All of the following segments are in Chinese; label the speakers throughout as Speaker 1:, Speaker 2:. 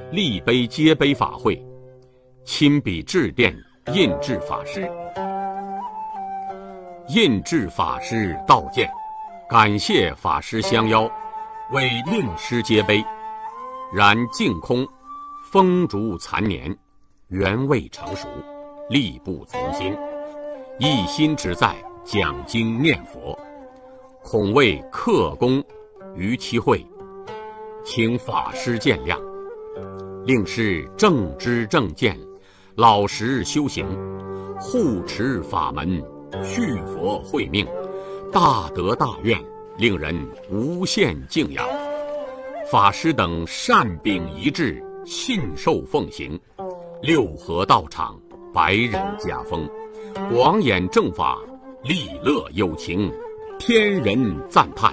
Speaker 1: 立碑接碑法会，亲笔致电印制法师。印制法师道见，感谢法师相邀，为令师接碑。然净空风烛残年，原未成熟，力不从心，一心只在讲经念佛，恐为克功于其会，请法师见谅。令师正知正见，老实修行，护持法门，续佛慧命，大德大愿，令人无限敬仰。法师等善秉一致，信受奉行，六合道场，百人家风，广演正法，利乐有情，天人赞叹。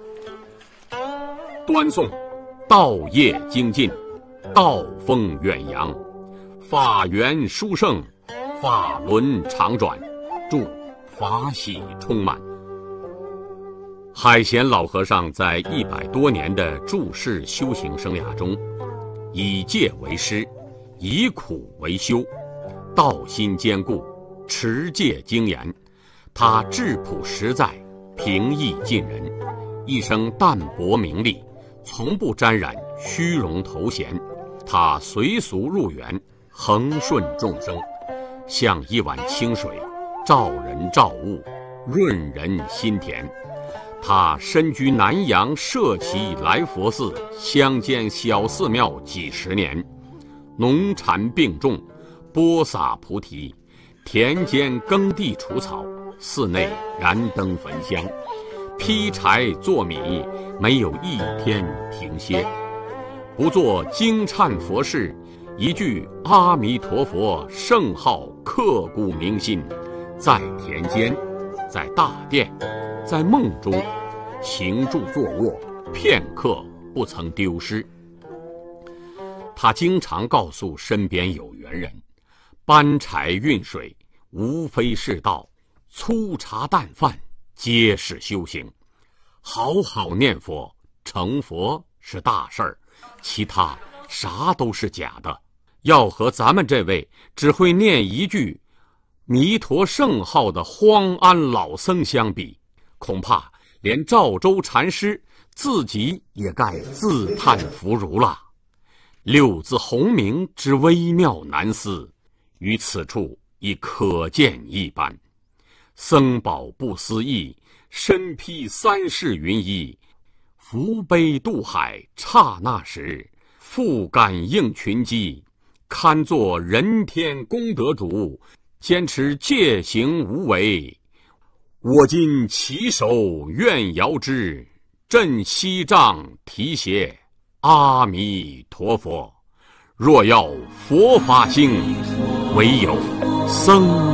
Speaker 1: 端诵道业精进，道风远扬，法源殊胜，法轮常转，祝法喜充满。海贤老和尚在100多年的住世修行生涯中，以戒为师，以苦为修，道心坚固，持戒精严。他质朴实在，平易近人，一生淡泊名利，从不沾染虚荣头衔。他随俗入园，恒顺众生，像一碗清水，照人照物，润人心田。他身居南阳社稷来佛寺乡间小寺庙几十年，农禅并种，播撒菩提，田间耕地除草，寺内燃灯焚香，劈柴做米，没有一天停歇。不做惊忏佛事，一句阿弥陀佛圣号刻骨铭心，在田间，在大殿，在梦中，行住坐卧，片刻不曾丢失。他经常告诉身边有缘人，搬柴运水无非是道，粗茶淡饭皆是修行。好好念佛，成佛是大事儿，其他啥都是假的。要和咱们这位只会念一句弥陀圣号的荒安老僧相比，恐怕连赵州禅师自己也该自叹弗如了。六字洪名之微妙难思，于此处已可见一斑。僧宝不思议，身披三世云衣，扶悲渡海，刹那时，复感应群机，堪作人天功德主，坚持戒行无为。我今起手愿遥之，振西杖提携阿弥陀佛。若要佛法兴，唯有僧